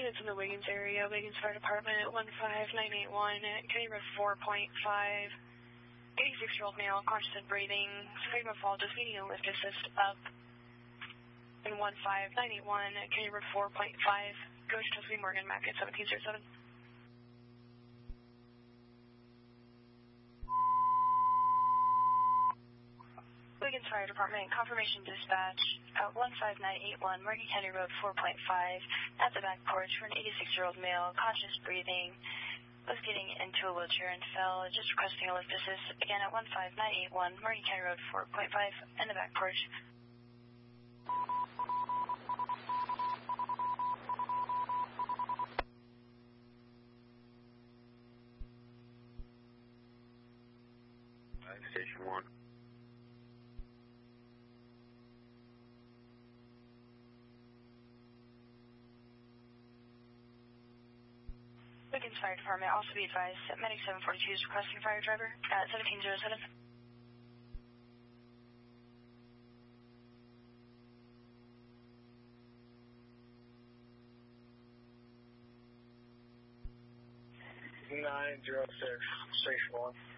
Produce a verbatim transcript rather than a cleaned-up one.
units in the Wiggins area, Wiggins Fire Department, one five nine eight one, County Road four point five, eighty-six-year-old male, conscious and breathing, Freedom of Fall, just needing a lift assist up. And one five nine eight one, County Road four point five, Coach Chesapeake Morgan, M A C at seventeen oh seven. Wiggins Fire Department, confirmation dispatch at one five nine eight one, Morgan County Road four point five, at the back porch for an eighty-six-year-old male, conscious breathing, was getting into a wheelchair and fell, just requesting a lift assist, again at one five nine eight one, Morgan County Road four point five, in the back porch. Station one. Wiggins Fire Department, also be advised that Medic seven forty-two is requesting fire driver at seventeen oh seven. nine zero six, station one.